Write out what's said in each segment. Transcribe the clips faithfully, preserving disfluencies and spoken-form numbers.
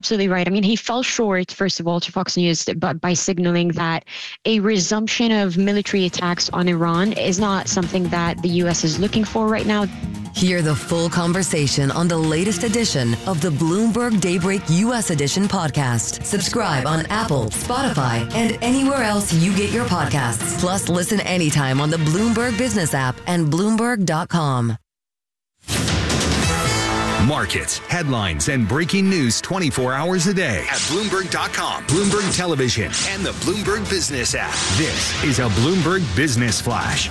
Absolutely right. I mean, he fell short, first of all, to Fox News but by signaling that a resumption of military attacks on Iran is not something that the U S is looking for right now. Hear the full conversation on the latest edition of the Bloomberg Daybreak U S Edition podcast. Subscribe on Apple, Spotify, and anywhere else you get your podcasts. Plus, listen anytime on the Bloomberg Business app and Bloomberg dot com. Markets, headlines, and breaking news twenty-four hours a day at Bloomberg dot com, Bloomberg Television, and the Bloomberg Business app. This is a Bloomberg Business Flash.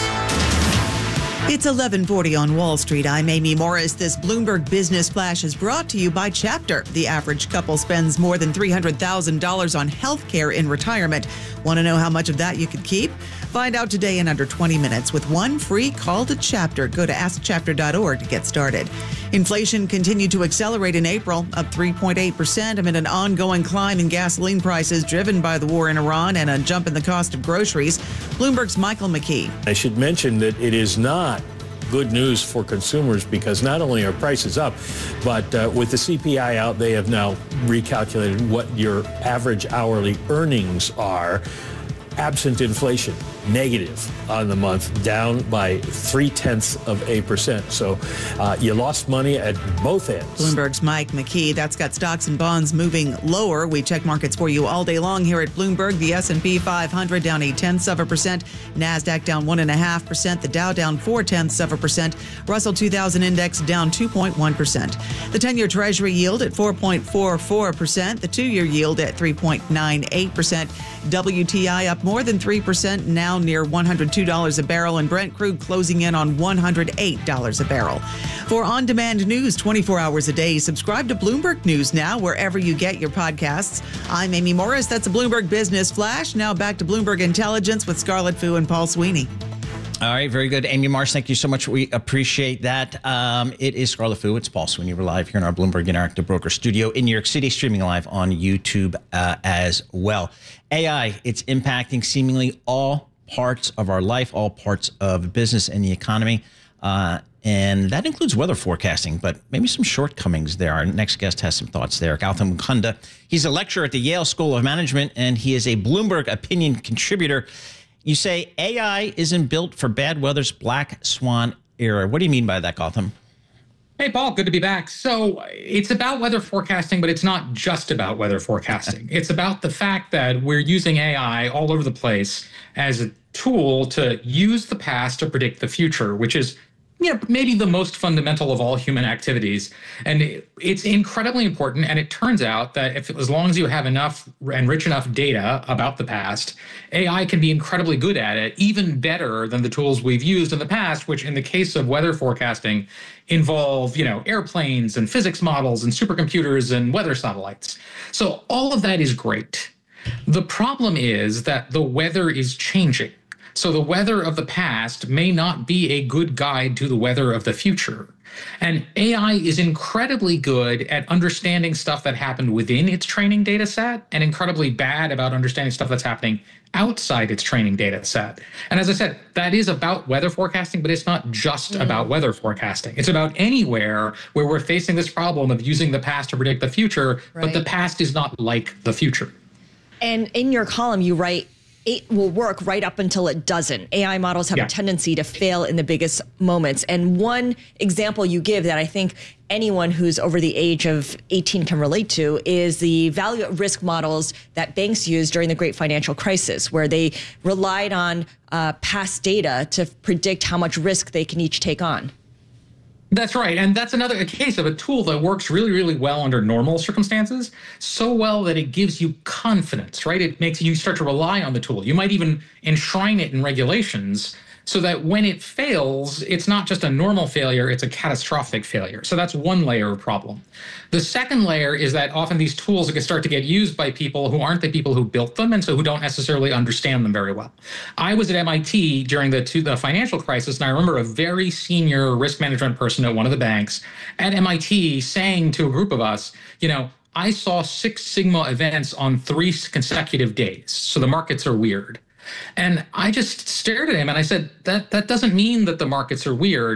It's eleven forty on Wall Street. I'm Amy Morris. This Bloomberg Business Flash is brought to you by Chapter. The average couple spends more than three hundred thousand dollars on health care in retirement. Want to know how much of that you could keep? Find out today in under twenty minutes with one free call to Chapter. Go to ask chapter dot org to get started. Inflation continued to accelerate in April, up three point eight percent amid an ongoing climb in gasoline prices driven by the war in Iran and a jump in the cost of groceries. Bloomberg's Michael McKee. I should mention that it is not good news for consumers because not only are prices up, but uh, with the C P I out, they have now recalculated what your average hourly earnings are. Absent inflation, negative on the month, down by three-tenths of a percent. So uh, you lost money at both ends. Bloomberg's Mike McKee. That's got stocks and bonds moving lower. We check markets for you all day long here at Bloomberg. The S and P five hundred down eight-tenths of a percent. NASDAQ down one point five percent. The Dow down four-tenths of a percent. Russell two thousand Index down two point one percent. The ten-year Treasury yield at four point four four percent. The two-year yield at three point nine eight percent. W T I up more than three percent, now near one hundred two dollars a barrel, and Brent crude closing in on one hundred eight dollars a barrel. For on-demand news twenty-four hours a day, subscribe to Bloomberg News now wherever you get your podcasts. I'm Amy Morris. That's a Bloomberg Business Flash. Now back to Bloomberg Intelligence with Scarlett Fu and Paul Sweeney. All right, very good. Amy Morris, thank you so much. We appreciate that. Um, it is Scarlett Fu. It's Paul Sweeney. We're live here in our Bloomberg Interactive Broker studio in New York City, streaming live on YouTube uh, as well. A I, it's impacting seemingly all parts of our life, all parts of business and the economy. Uh, and that includes weather forecasting, but maybe some shortcomings there. Our next guest has some thoughts there. Gautam Mukunda. He's a lecturer at the Yale School of Management, and he is a Bloomberg opinion contributor. You say A I isn't built for bad weather's black swan era. What do you mean by that, Gautam? Hey, Paul, good to be back. So it's about weather forecasting, but it's not just about weather forecasting. It's about the fact that we're using A I all over the place as a tool to use the past to predict the future, which is, you know, maybe the most fundamental of all human activities. And it's incredibly important. And it turns out that if as long as you have enough and rich enough data about the past, A I can be incredibly good at it, even better than the tools we've used in the past, which in the case of weather forecasting involve, you know, airplanes and physics models and supercomputers and weather satellites. So all of that is great. The problem is that the weather is changing. So the weather of the past may not be a good guide to the weather of the future. And A I is incredibly good at understanding stuff that happened within its training data set and incredibly bad about understanding stuff that's happening outside its training data set. And as I said, that is about weather forecasting, but it's not just mm. about weather forecasting. It's about anywhere where we're facing this problem of using the past to predict the future, right. But the past is not like the future. And in your column, you write, it will work right up until it doesn't. A I models have yeah. a tendency to fail in the biggest moments. And one example you give that I think anyone who's over the age of eighteen can relate to is the value at risk models that banks used during the great financial crisis, where they relied on uh, past data to predict how much risk they can each take on. That's right. And that's another a case of a tool that works really, really well under normal circumstances, so well that it gives you confidence, right? It makes you start to rely on the tool. You might even enshrine it in regulations so that when it fails, it's not just a normal failure, it's a catastrophic failure. So that's one layer of problem. The second layer is that often these tools can start to get used by people who aren't the people who built them and so who don't necessarily understand them very well. I was at M I T during the, the financial crisis, and I remember a very senior risk management person at one of the banks at M I T saying to a group of us, you know, I saw Six Sigma events on three consecutive days, so the markets are weird. And I just stared at him and I said, that that doesn't mean that the markets are weird.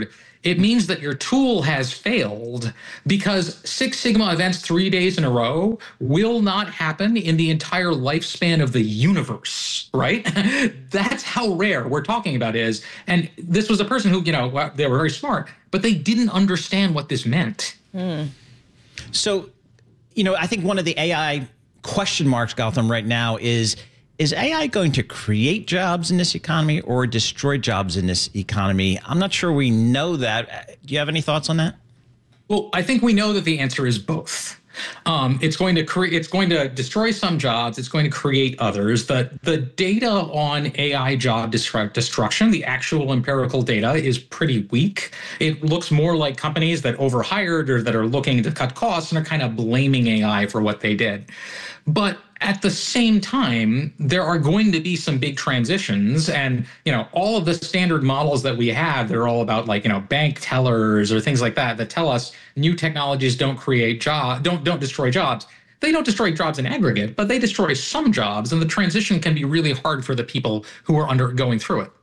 It means that your tool has failed because Six Sigma events three days in a row will not happen in the entire lifespan of the universe, right? That's how rare we're talking about is. And this was a person who, you know, they were very smart, but they didn't understand what this meant. Mm. So, you know, I think one of the A I question marks, Gautam, right now is, is A I going to create jobs in this economy or destroy jobs in this economy? I'm not sure we know that. Do you have any thoughts on that? Well, I think we know that the answer is both. Um, it's going to create, it's going to destroy some jobs. It's going to create others. The, the data on A I job destru- destruction, the actual empirical data, is pretty weak. It looks more like companies that overhired or that are looking to cut costs and are kind of blaming A I for what they did. But at the same time, there are going to be some big transitions, and you know, all of the standard models that we have, they're all about like, you know, bank tellers or things like that that tell us new technologies don't create job, don't don't destroy jobs. They don't destroy jobs in aggregate, but they destroy some jobs, and the transition can be really hard for the people who are under going through it.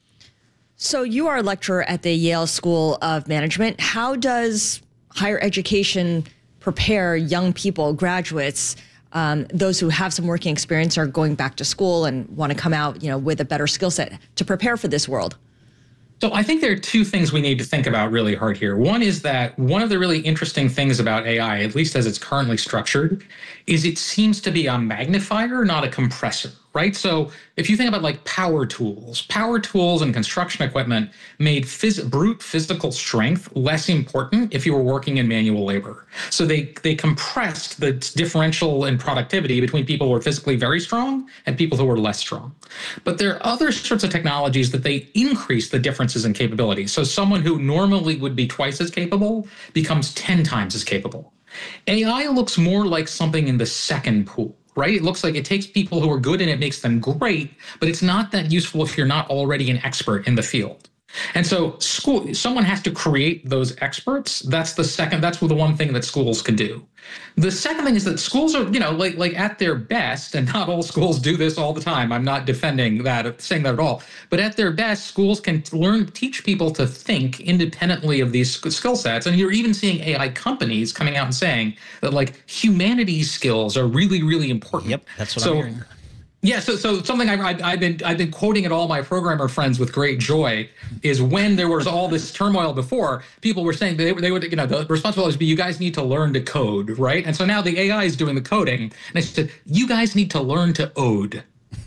So you are a lecturer at the Yale School of Management. How does higher education prepare young people, graduates, Um, those who have some working experience are going back to school and want to come out, you know, with a better skill set to prepare for this world? So I think there are two things we need to think about really hard here. One is that one of the really interesting things about A I, at least as it's currently structured, is it seems to be a magnifier, not a compressor, right? So if you think about like power tools, power tools and construction equipment made phys- brute physical strength less important if you were working in manual labor. So they, they compressed the differential in productivity between people who were physically very strong and people who were less strong. But there are other sorts of technologies that they increase the differences in capability. So someone who normally would be twice as capable becomes ten times as capable. A I looks more like something in the second pool, right? It looks like it takes people who are good and it makes them great, but it's not that useful if you're not already an expert in the field. And so school, someone has to create those experts. That's the second, that's the one thing that schools can do. The second thing is that schools are, you know, like, like at their best, and not all schools do this all the time. I'm not defending that, saying that at all. But at their best, schools can learn, teach people to think independently of these skill sets. And you're even seeing A I companies coming out and saying that like humanities skills are really, really important. Yep, that's what so, I'm hearing. Yeah, so so something I, I, I've been I've been quoting at all my programmer friends with great joy is when there was all this turmoil before, people were saying they they would you know the responsibility would be you guys need to learn to code, right? And so now the A I is doing the coding, and I said you guys need to learn to ode.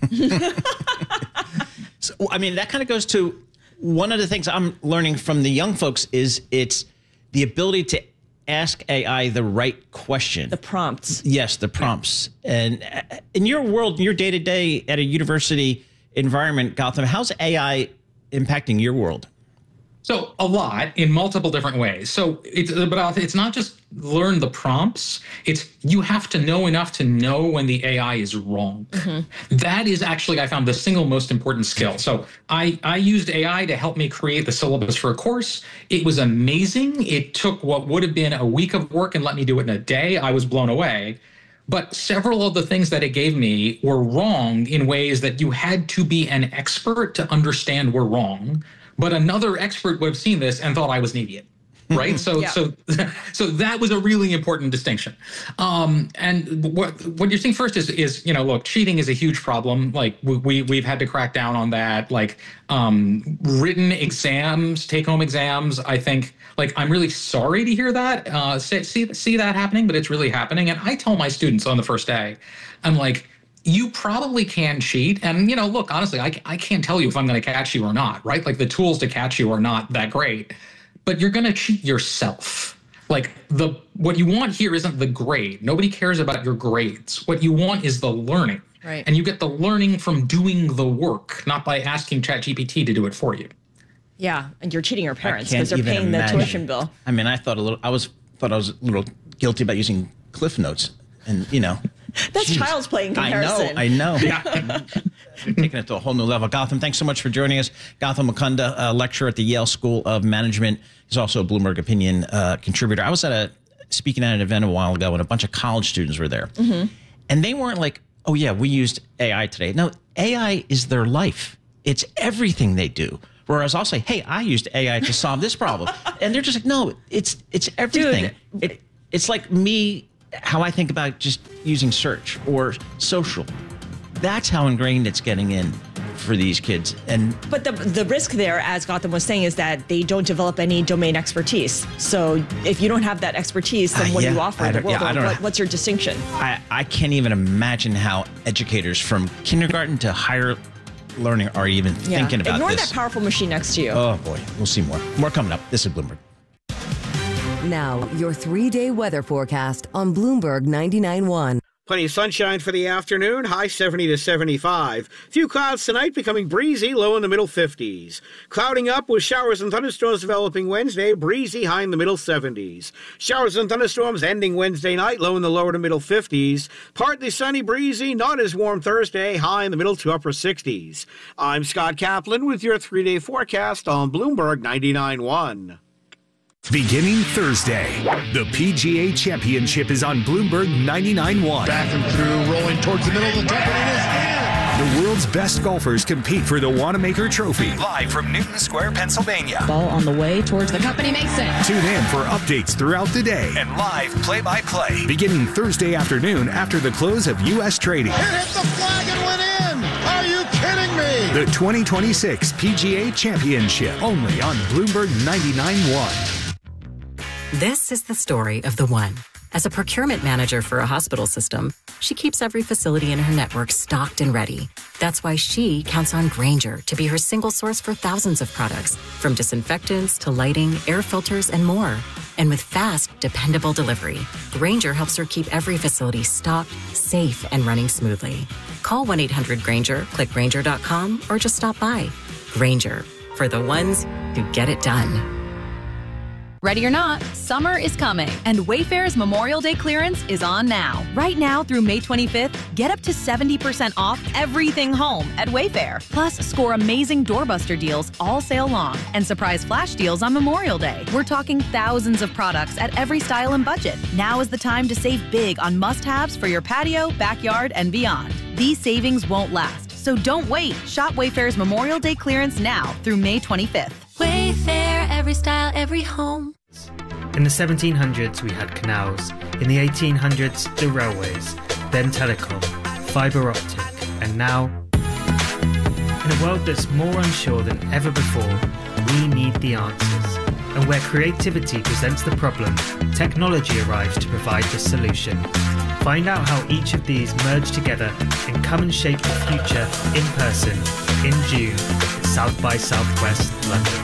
So, I mean, that kind of goes to one of the things I'm learning from the young folks is it's the ability to ask A I the right question. The prompts. Yes, the prompts. And in your world, in your day-to-day at a university environment, Gautam, how's A I impacting your world? So a lot in multiple different ways. So it's but it's not just learn the prompts. It's you have to know enough to know when the A I is wrong. Mm-hmm. That is actually, I found, the single most important skill. So I, I used A I to help me create the syllabus for a course. It was amazing. It took what would have been a week of work and let me do it in a day. I was blown away. But several of the things that it gave me were wrong in ways that you had to be an expert to understand were wrong. But another expert would have seen this and thought I was an idiot, right? So, yeah. so, so that was a really important distinction. Um, and what what you're seeing first is is you know, look, cheating is a huge problem. Like we, we we've had to crack down on that. Like um, written exams, take home exams. I think like I'm really sorry to hear that, uh, see see that happening, but it's really happening. And I tell my students on the first day, I'm like, you probably can cheat. And, you know, look, honestly, I, I can't tell you if I'm going to catch you or not, right? Like the tools to catch you are not that great, but you're going to cheat yourself. Like the what you want here isn't the grade. Nobody cares about your grades. What you want is the learning. Right. And you get the learning from doing the work, not by asking ChatGPT to do it for you. Yeah. And you're cheating your parents I can't because they're even paying imagine. the tuition bill. I mean, I thought a little, I was, thought I was a little guilty about using Cliff Notes and, you know. That's Geez. Child's play in comparison. I know, I know. Yeah. Taking it to a whole new level. Gautam, thanks so much for joining us. Gautam Mukunda, uh, lecturer at the Yale School of Management. He's also a Bloomberg Opinion uh, contributor. I was at a speaking at an event a while ago, and a bunch of college students were there. Mm-hmm. And they weren't like, oh, yeah, we used A I today. No, A I is their life. It's everything they do, Whereas I'll say, hey, I used A I to solve this problem. And they're just like, no, it's it's everything. Dude. It, it's like me, how I think about just using search or social. That's how ingrained it's getting in for these kids. And but the the risk there, as Gotham was saying, is that they don't develop any domain expertise. So if you don't have that expertise, then uh, what yeah, do you offer in the world? Yeah, what, what's your distinction? I, I can't even imagine how educators from kindergarten to higher learning are even yeah. thinking about Ignore this. Ignore that powerful machine next to you. Oh boy, we'll see more. More coming up. This is Bloomberg. Now, your three-day weather forecast on Bloomberg ninety-nine point one. Plenty of sunshine for the afternoon, high seventy to seventy-five. Few clouds tonight, becoming breezy, low in the middle fifties. Clouding up with showers and thunderstorms developing Wednesday, breezy, high in the middle seventies. Showers and thunderstorms ending Wednesday night, low in the lower to middle fifties. Partly sunny, breezy, not as warm Thursday, high in the middle to upper sixties. I'm Scott Kaplan with your three-day forecast on Bloomberg ninety-nine point one. Beginning Thursday, the P G A Championship is on Bloomberg ninety-nine point one. Back and through, rolling towards the middle of the top, and it is in. The world's best golfers compete for the Wanamaker Trophy. Live from Newton Square, Pennsylvania. Ball on the way towards the cup, and he makes it. Tune in for updates throughout the day and live play-by-play. Beginning Thursday afternoon after the close of U S trading. It hit the flag and went in. Are you kidding me? The twenty twenty-six P G A Championship, only on Bloomberg ninety-nine point one. This is the story of the one. As a procurement manager for a hospital system, she keeps every facility in her network stocked and ready. That's why she counts on Grainger to be her single source for thousands of products, from disinfectants to lighting, air filters, and more. And with fast, dependable delivery, Grainger helps her keep every facility stocked, safe, and running smoothly. Call one eight hundred Grainger, click Grainger dot com, or just stop by. Grainger, for the ones who get it done. Ready or not, summer is coming, and Wayfair's Memorial Day clearance is on now. Right now through May twenty-fifth, get up to seventy percent off everything home at Wayfair. Plus, score amazing doorbuster deals all sale long and surprise flash deals on Memorial Day. We're talking thousands of products at every style and budget. Now is the time to save big on must-haves for your patio, backyard, and beyond. These savings won't last, so don't wait. Shop Wayfair's Memorial Day clearance now through May twenty-fifth. Wayfair, every style, every home. In the seventeen hundreds, we had canals. In the eighteen hundreds, the railways. Then telecom, fibre optic, and now... In a world that's more unsure than ever before, we need the answers. And where creativity presents the problem, technology arrives to provide the solution. Find out how each of these merge together and come and shape the future in person in June at South by Southwest London.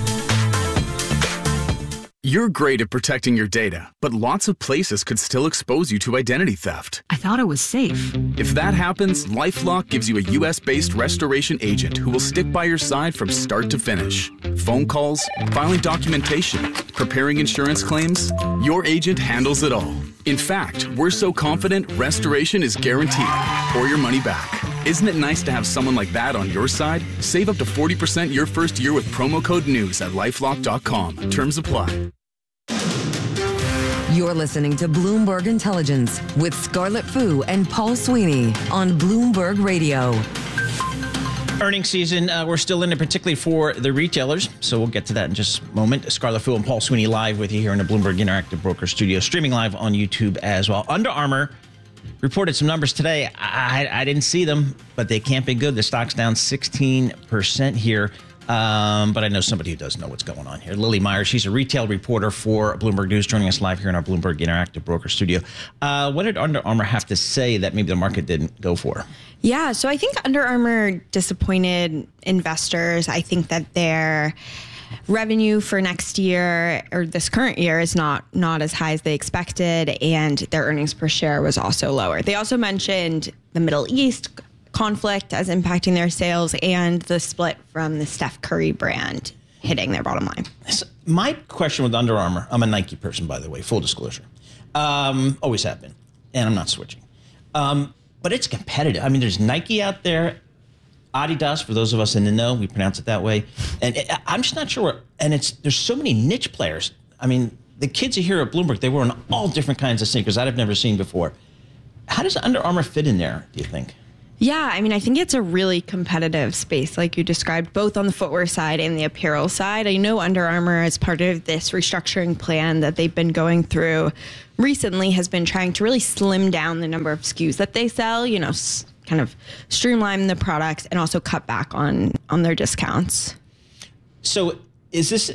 You're great at protecting your data, but lots of places could still expose you to identity theft. I thought it was safe. If that happens, LifeLock gives you a U S-based restoration agent who will stick by your side from start to finish. Phone calls, filing documentation, preparing insurance claims, your agent handles it all. In fact, we're so confident restoration is guaranteed or your money back. Isn't it nice to have someone like that on your side? Save up to forty percent your first year with promo code NEWS at lifelock dot com. Terms apply. You're listening to Bloomberg Intelligence with Scarlett Fu and Paul Sweeney on Bloomberg Radio. Earnings season, uh, we're still in it, particularly for the retailers. So we'll get to that in just a moment. Scarlett Fu and Paul Sweeney live with you here in the Bloomberg Interactive Broker Studio, streaming live on YouTube as well. Under Armour reported some numbers today. I, I didn't see them, but they can't be good. The stock's down sixteen percent here. Um, but I know somebody who does know what's going on here. Lily Meyer, she's a retail reporter for Bloomberg News, joining us live here in our Bloomberg Interactive Broker Studio. Uh, what did Under Armour have to say that maybe the market didn't go for? Yeah, so I think Under Armour disappointed investors. I think that their revenue for next year or this current year is not not as high as they expected, and their earnings per share was also lower. They also mentioned the Middle East conflict as impacting their sales and the split from the Steph Curry brand hitting their bottom line. So my question with Under Armour, I'm a Nike person, by the way, full disclosure. Um, always have been, and I'm not switching. Um, but it's competitive. I mean, there's Nike out there, Adidas, for those of us in the know, we pronounce it that way. And it, I'm just not sure. And it's there's so many niche players. I mean, the kids are here at Bloomberg, they wear all different kinds of sneakers that I've never seen before. How does Under Armour fit in there, do you think? Yeah, I mean, I think it's a really competitive space, like you described, both on the footwear side and the apparel side. I know Under Armour, as part of this restructuring plan that they've been going through recently, has been trying to really slim down the number of S K Us that they sell, you know, s- kind of streamline the products and also cut back on, on their discounts. So is this,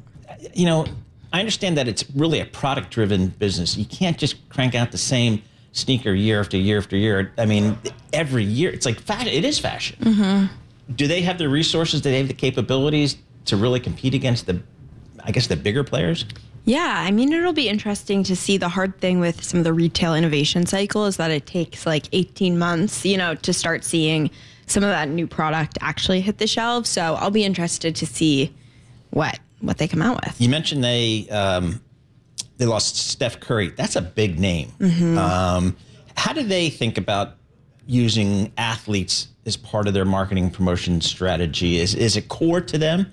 you know, I understand that it's really a product-driven business. You can't just crank out the same sneaker year after year after year. I mean, every year, it's like fashion. It is fashion. Mm-hmm. Do they have the resources? Do they have the capabilities to really compete against the, I guess, the bigger players? Yeah, I mean, it'll be interesting to see. The hard thing with some of the retail innovation cycle is that it takes like eighteen months, you know, to start seeing some of that new product actually hit the shelves. So I'll be interested to see what what they come out with. You mentioned they um, they lost Steph Curry. That's a big name. Mm-hmm. Um, how do they think about using athletes as part of their marketing promotion strategy? Is is it core to them?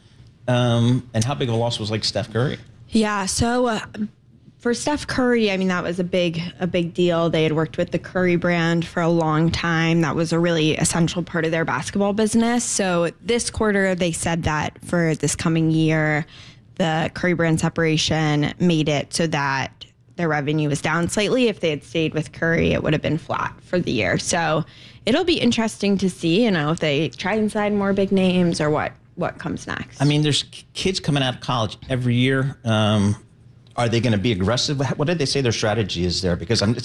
Um, and how big of a loss was like Steph Curry? Yeah, so uh, for Steph Curry, I mean, that was a big a big deal. They had worked with the Curry brand for a long time. That was a really essential part of their basketball business. So this quarter, they said that for this coming year, the Curry brand separation made it so that their revenue was down slightly. If they had stayed with Curry, it would have been flat for the year. So it'll be interesting to see, you know, if they try and sign more big names or what what comes next. I mean, there's kids coming out of college every year. Um, are they going to be aggressive? What did they say their strategy is there? Because I'm, it's,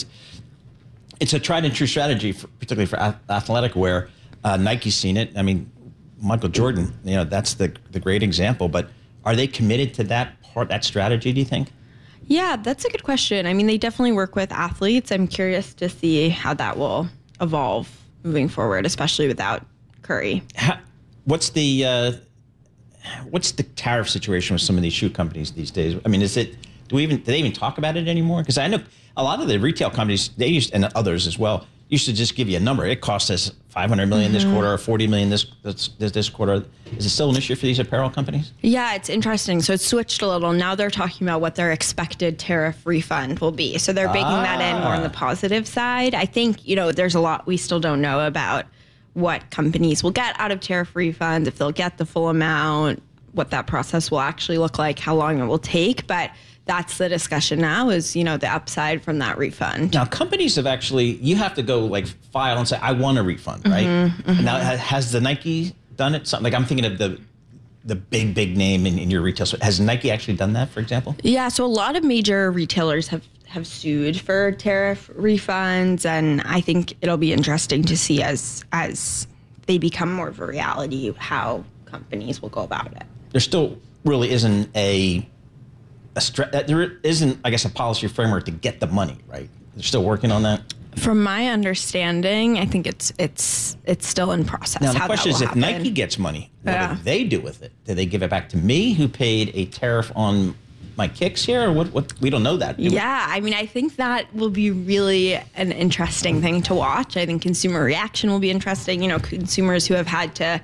it's a tried and true strategy, for, particularly for athletic wear. Uh, Nike's seen it. I mean, Michael Jordan, you know, that's the the great example. But are they committed to that part, that strategy, do you think? Yeah, that's a good question. I mean, they definitely work with athletes. I'm curious to see how that will evolve moving forward, especially without Curry. How, what's the uh, what's the tariff situation with some of these shoe companies these days? I mean, is it do we even do they even talk about it anymore? Because I know a lot of the retail companies, they used, and others as well, used to just give you a number. It cost us five hundred million dollars mm-hmm. this quarter or forty million dollars this, this this quarter. Is it still an issue for these apparel companies? Yeah, it's interesting. So it's switched a little. Now they're talking about what their expected tariff refund will be. So they're baking ah. that in more on the positive side. I think, you know, there's a lot we still don't know about what companies will get out of tariff refunds, if they'll get the full amount, what that process will actually look like, how long it will take. But that's the discussion now is, you know, the upside from that refund. Now, companies have actually, you have to go like file and say, I want a refund, right? Mm-hmm, mm-hmm. Now, has the Nike done it? Something like I'm thinking of the the big, big name in, in your retail store. Has Nike actually done that, for example? Yeah, so a lot of major retailers have, have sued for tariff refunds, and I think it'll be interesting to see as as they become more of a reality how companies will go about it. There still really isn't a A stra- there isn't, I guess, a policy framework to get the money, right? They're still working on that? From my understanding, I think it's it's it's still in process. Now, the how question is, if happen. Nike gets money, what yeah. do they do with it? Do they give it back to me, who paid a tariff on my kicks here? Or what, what? We don't know that. Do yeah, I mean, I think that will be really an interesting thing to watch. I think consumer reaction will be interesting. You know, consumers who have had to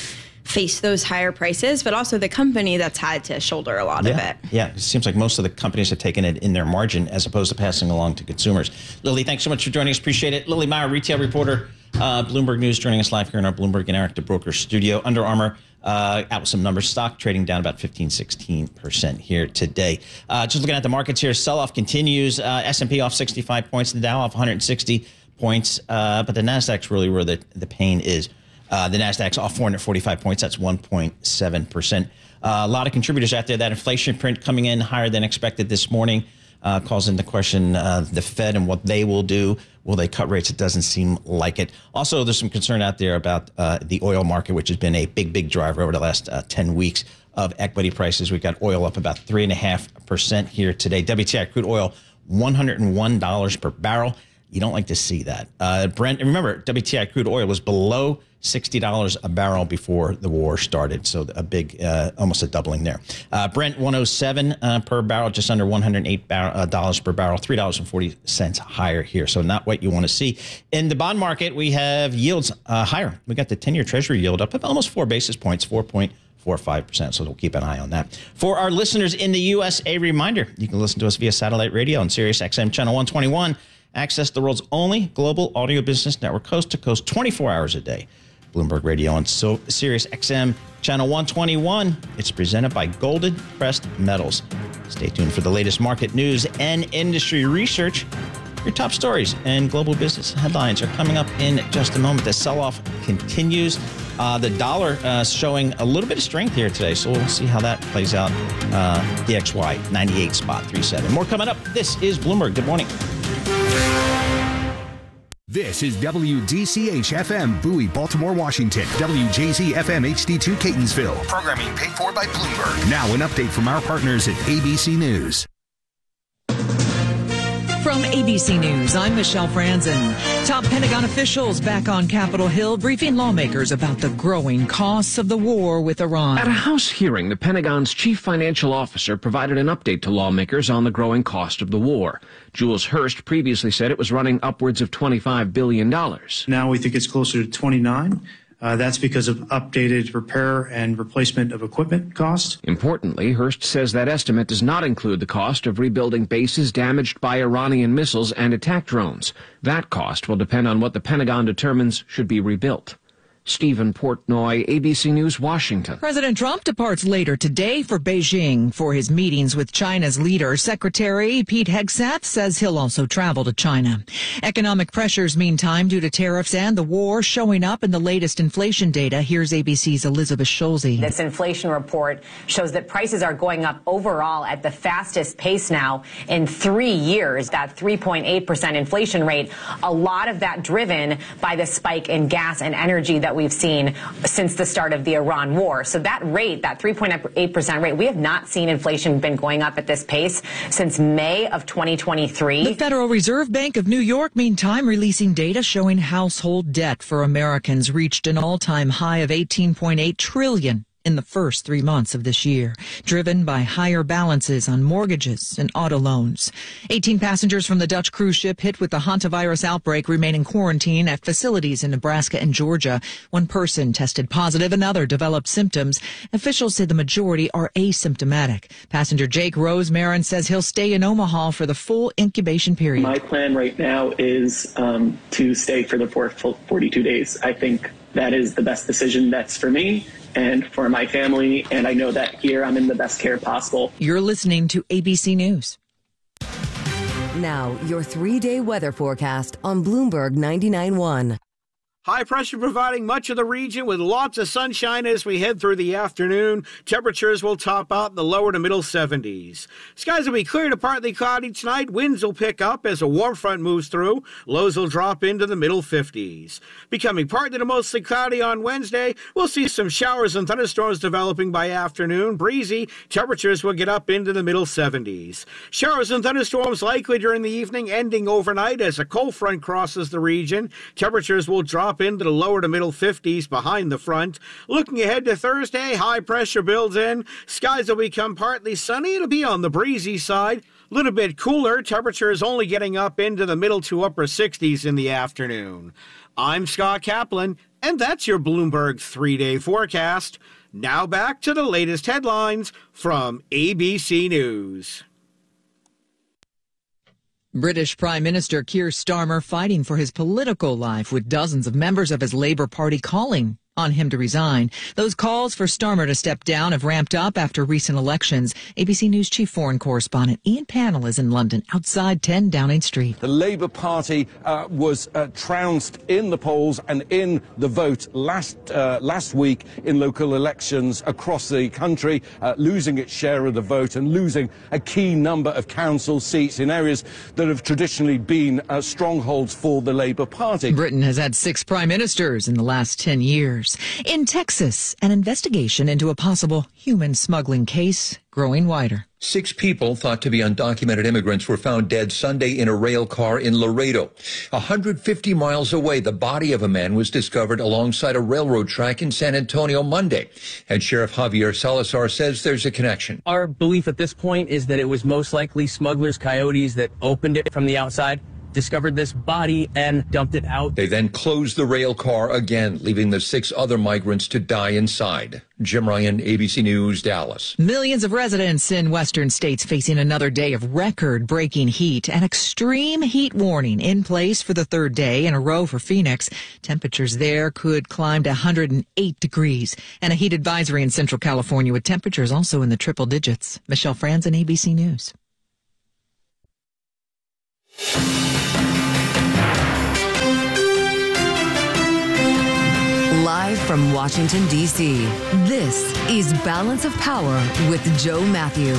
face those higher prices, but also the company that's had to shoulder a lot yeah. of it. Yeah, it seems like most of the companies have taken it in their margin as opposed to passing along to consumers. Lily, thanks so much for joining us. Appreciate it. Lily Meyer, retail reporter, uh, Bloomberg News, joining us live here in our Bloomberg Interactive Broker studio. Under Armour uh, out with some numbers. Stock trading down about fifteen, sixteen percent here today. Uh, just looking at the markets here, sell-off continues. Uh, S and P off sixty-five points, the Dow off one hundred sixty points, uh, but the Nasdaq's really where the, the pain is. Uh, the Nasdaq's off four hundred forty-five points. That's one point seven percent. Uh, a lot of contributors out there. That inflation print coming in higher than expected this morning uh, calls into question uh, the Fed and what they will do. Will they cut rates? It doesn't seem like it. Also, there's some concern out there about uh, the oil market, which has been a big, big driver over the last uh, ten weeks of equity prices. We've got oil up about three point five percent here today. W T I crude oil, one hundred one dollars per barrel. You don't like to see that. Uh, Brent, and remember, W T I crude oil was below sixty dollars a barrel before the war started. So a big, uh, almost a doubling there. Uh, Brent, one oh seven uh, per barrel, just under one hundred eight dollars per barrel, three dollars and forty cents higher here. So not what you want to see. In the bond market, we have yields uh, higher. We got the ten-year Treasury yield up almost four basis points, four point four five percent. So we'll keep an eye on that. For our listeners in the U S, a reminder, you can listen to us via satellite radio on Sirius X M channel one twenty-one. Access the world's only global audio business network, coast to coast, twenty-four hours a day. Bloomberg Radio on so- Sirius X M Channel one twenty-one. It's presented by Golden Crest Metals. Stay tuned for the latest market news and industry research. Your top stories and global business headlines are coming up in just a moment. The sell-off continues. Uh, the dollar uh, showing a little bit of strength here today, so we'll see how that plays out. Uh, D X Y ninety-eight spot three seven. More coming up. This is Bloomberg. Good morning. This is W D C H F M Bowie, Baltimore, Washington. W J Z F M H D two Catonsville. Programming paid for by Bloomberg. Now an update from our partners at A B C News. From A B C News, I'm Michelle Franzen. Top Pentagon officials back on Capitol Hill briefing lawmakers about the growing costs of the war with Iran. At a House hearing, the Pentagon's chief financial officer provided an update to lawmakers on the growing cost of the war. Jules Hurst previously said it was running upwards of twenty-five billion dollars. Now we think it's closer to twenty-nine. Uh, that's because of updated repair and replacement of equipment costs. Importantly, Hurst says that estimate does not include the cost of rebuilding bases damaged by Iranian missiles and attack drones. That cost will depend on what the Pentagon determines should be rebuilt. Stephen Portnoy, A B C News, Washington. President Trump departs later today for Beijing for his meetings with China's leader. Secretary Pete Hegseth says he'll also travel to China. Economic pressures, meantime, due to tariffs and the war, showing up in the latest inflation data. Here's A B C's Elizabeth Schulze. This inflation report shows that prices are going up overall at the fastest pace now in three years. That three point eight percent inflation rate, a lot of that driven by the spike in gas and energy that we've seen since the start of the Iran war. So that rate, that three point eight percent rate, we have not seen inflation been going up at this pace since May of twenty twenty-three. The Federal Reserve Bank of New York, meantime, releasing data showing household debt for Americans reached an all-time high of eighteen point eight trillion dollars in the first three months of this year, driven by higher balances on mortgages and auto loans. eighteen passengers from the Dutch cruise ship hit with the hantavirus outbreak remain in quarantine at facilities in Nebraska and Georgia. One person tested positive, another developed symptoms. Officials say the majority are asymptomatic. Passenger Jake Rosemarin says he'll stay in Omaha for the full incubation period. My plan right now is um, to stay for the full forty-two days. I think that is the best decision that's for me and for my family, and I know that here I'm in the best care possible. You're listening to A B C News. Now, your three-day weather forecast on Bloomberg ninety-nine point one. High pressure providing much of the region with lots of sunshine as we head through the afternoon. Temperatures will top out in the lower to middle seventies. Skies will be clear to partly cloudy tonight. Winds will pick up as a warm front moves through. Lows will drop into the middle fifties. Becoming partly to mostly cloudy on Wednesday. We'll see some showers and thunderstorms developing by afternoon. Breezy. Temperatures will get up into the middle seventies. Showers and thunderstorms likely during the evening, ending overnight as a cold front crosses the region. Temperatures will drop into the lower to middle fifties behind the front. Looking ahead to Thursday, high pressure builds in. Skies will become partly sunny. It'll be on the breezy side. A little bit cooler. Temperatures only getting up into the middle to upper sixties in the afternoon. I'm Scott Kaplan, and that's your Bloomberg three-day forecast. Now back to the latest headlines from A B C News. British Prime Minister Keir Starmer fighting for his political life with dozens of members of his Labour Party calling on him to resign. Those calls for Starmer to step down have ramped up after recent elections. A B C News chief foreign correspondent Ian Pannell is in London, outside ten Downing Street. The Labour Party uh, was uh, trounced in the polls and in the vote last uh, last week in local elections across the country, uh, losing its share of the vote and losing a key number of council seats in areas that have traditionally been uh, strongholds for the Labour Party. Britain has had six prime ministers in the last ten years. In Texas, an investigation into a possible human smuggling case growing wider. Six people thought to be undocumented immigrants were found dead Sunday in a rail car in Laredo. one hundred fifty miles away, the body of a man was discovered alongside a railroad track in San Antonio Monday. Head Sheriff Javier Salazar says there's a connection. Our belief at this point is that it was most likely smugglers, coyotes that opened it from the outside, discovered this body and dumped it out. They then closed the rail car again, leaving the six other migrants to die inside. Jim Ryan, A B C News, Dallas. Millions of residents in western states facing another day of record-breaking heat. An extreme heat warning in place for the third day in a row for Phoenix. Temperatures there could climb to one hundred eight degrees. And a heat advisory in Central California with temperatures also in the triple digits. Michelle Franzen, A B C News. Live from Washington, D C, this is Balance of Power with Joe Matthew.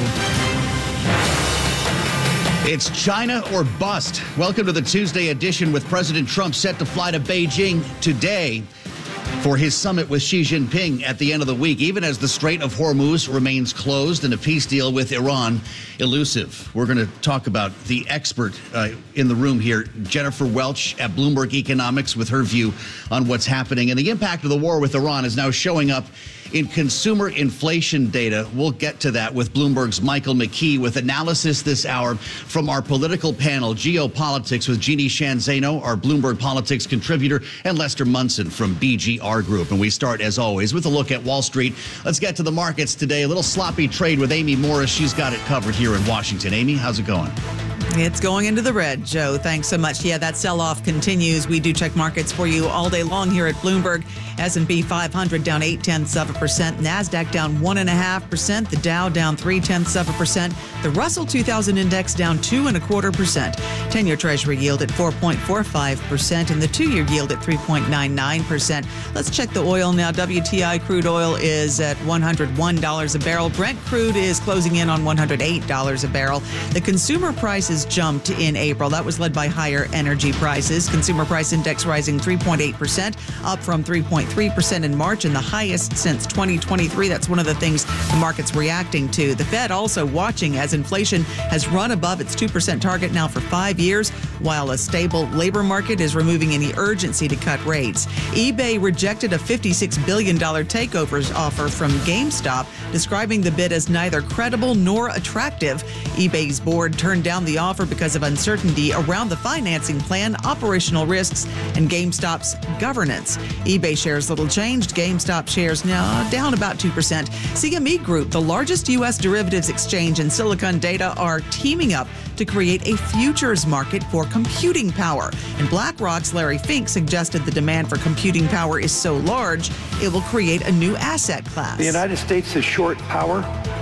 It's China or bust. Welcome to the Tuesday edition with President Trump set to fly to Beijing today for his summit with Xi Jinping at the end of the week, even as the Strait of Hormuz remains closed and a peace deal with Iran elusive. We're going to talk about the expert uh, in the room here, Jennifer Welch at Bloomberg Economics, with her view on what's happening. And the impact of the war with Iran is now showing up in consumer inflation data. We'll get to that with Bloomberg's Michael McKee with analysis this hour from our political panel, Geopolitics, with Jeannie Shanzano, our Bloomberg Politics contributor, and Lester Munson from B G R Group. And we start, as always, with a look at Wall Street. Let's get to the markets today. A little sloppy trade with Amy Morris. She's got it covered here in Washington. Amy, how's it going? It's going into the red, Joe. Thanks so much. Yeah, that sell-off continues. We do check markets for you all day long here at Bloomberg. S and P five hundred down eight tenths of a percent. NASDAQ down one and a half percent. The Dow down three tenths of a percent. The Russell two thousand index down two and a quarter percent. ten-year Treasury yield at four point four five percent and the two-year yield at three point nine nine percent. Let's check the oil now. W T I crude oil is at one hundred one dollars a barrel. Brent crude is closing in on one hundred eight dollars a barrel. The consumer prices jumped in April. That was led by higher energy prices. Consumer price index rising three point eight percent, up from three point three percent in March and the highest since twenty twenty-three. That's one of the things the market's reacting to. The Fed also watching as inflation has run above its two percent target now for five years, while a stable labor market is removing any urgency to cut rates. eBay rejected a fifty-six billion dollars takeover offer from GameStop, describing the bid as neither credible nor attractive. eBay's board turned down the offer because of uncertainty around the financing plan, operational risks, and GameStop's governance. eBay shares little changed. GameStop shares now down about two percent. C M E Group, the largest U S derivatives exchange in Silicon Data, are teaming up to create a futures market for computing power. And BlackRock's Larry Fink suggested the demand for computing power is so large, it will create a new asset class. The United States is short power.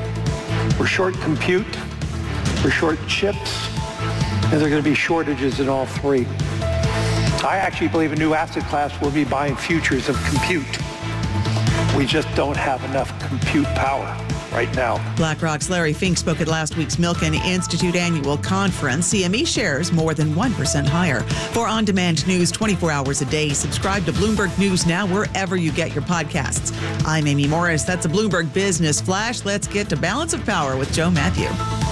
We're short compute. We're short chips. And there are going to be shortages in all three. I actually believe a new asset class will be buying futures of compute. We just don't have enough compute power right now. BlackRock's Larry Fink spoke at last week's Milken Institute annual conference. C M E shares more than one percent higher. For on-demand news twenty-four hours a day, subscribe to Bloomberg News Now wherever you get your podcasts. I'm Amy Morris. That's a Bloomberg Business Flash. Let's get to Balance of Power with Joe Matthew.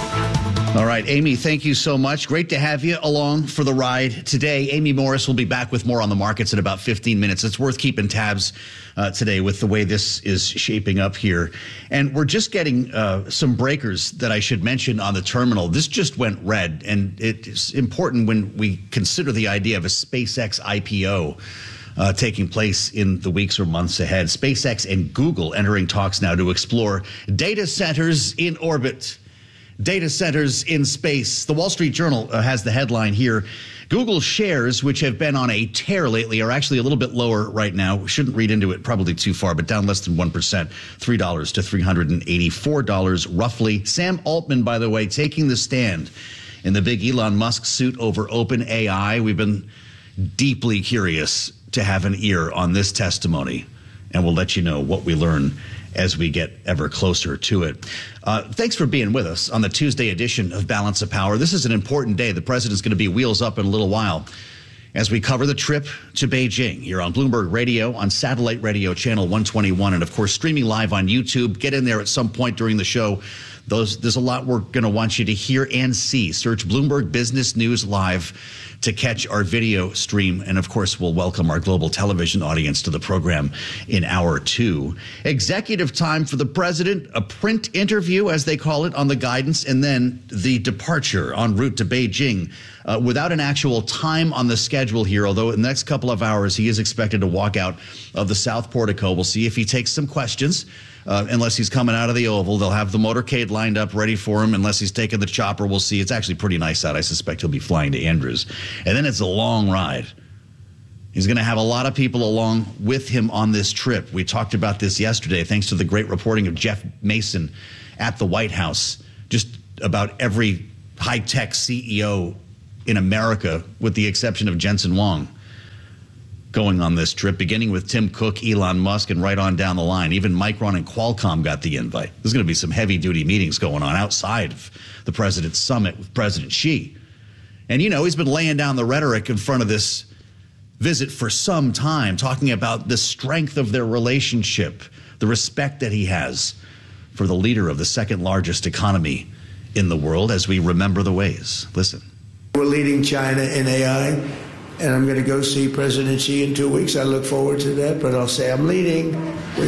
All right, Amy, thank you so much. Great to have you along for the ride today. Amy Morris will be back with more on the markets in about fifteen minutes. It's worth keeping tabs uh, today with the way this is shaping up here. And we're just getting uh, some breakers that I should mention on the terminal. This just went red, and it's important when we consider the idea of a SpaceX I P O. Uh, taking place in the weeks or months ahead. SpaceX and Google entering talks now to explore data centers in orbit. Data centers in space. The Wall Street Journal uh, has the headline here. Google shares, which have been on a tear lately, are actually a little bit lower right now. Shouldn't read into it probably too far, but down less than one percent, three dollars to three hundred eighty-four dollars roughly. Sam Altman, by the way, taking the stand in the big Elon Musk suit over OpenAI. We've been deeply curious to have an ear on this testimony, and we'll let you know what we learn as we get ever closer to it. Uh, thanks for being with us on the Tuesday edition of Balance of Power. This is an important day. The president's going to be wheels up in a little while as we cover the trip to Beijing here on Bloomberg Radio, on satellite radio channel one twenty-one, and of course streaming live on YouTube. Get in there at some point during the show. Those, there's a lot we're going to want you to hear and see. Search Bloomberg Business News Live to catch our video stream. And of course, we'll welcome our global television audience to the program in hour two. Executive time for the president, a print interview, as they call it, on the guidance, and then the departure en route to Beijing. Uh, without an actual time on the schedule here, although in the next couple of hours he is expected to walk out of the South Portico. We'll see if he takes some questions. Uh, unless he's coming out of the Oval, they'll have the motorcade lined up ready for him. Unless he's taking the chopper, we'll see. It's actually pretty nice out. I suspect he'll be flying to Andrews. And then it's a long ride. He's going to have a lot of people along with him on this trip. We talked about this yesterday, thanks to the great reporting of Jeff Mason at the White House. Just about every high-tech C E O in America, with the exception of Jensen Huang, going on this trip, beginning with Tim Cook, Elon Musk, and right on down the line. Even Micron and Qualcomm got the invite. There's going to be some heavy-duty meetings going on outside of the president's summit with President Xi. And, you know, he's been laying down the rhetoric in front of this visit for some time, talking about the strength of their relationship, the respect that he has for the leader of the second largest economy in the world, as we remember the ways. Listen. We're leading China in A I, and I'm going to go see President Xi in two weeks. I look forward to that, but I'll say I'm leading. We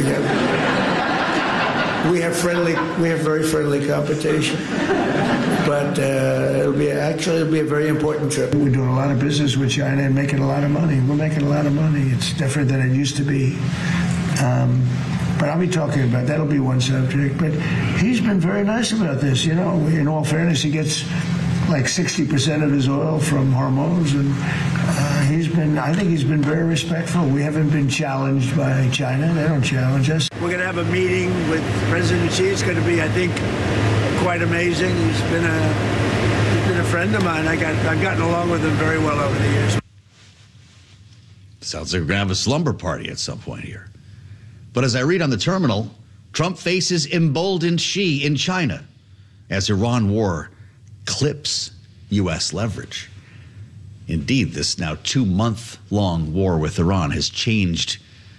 have, we have friendly, we have very friendly competition, but uh, it'll be actually it'll be a very important trip. We're doing a lot of business with China and making a lot of money. We're making a lot of money. It's different than it used to be. Um, But I'll be talking about that'll be one subject. But he's been very nice about this. You know, in all fairness, he gets like sixty percent of his oil from Hormuz, and uh, he's been, I think he's been very respectful. We haven't been challenged by China. They don't challenge us. We're going to have a meeting with President Xi. It's going to be, I think, quite amazing. He's been a, he's been a friend of mine. I got, I've gotten along with him very well over the years. Sounds like we're going to have a slumber party at some point here. But as I read on the terminal, Trump faces emboldened Xi in China as Iran war clips U S leverage. Indeed, this now two-month-long war with Iran has changed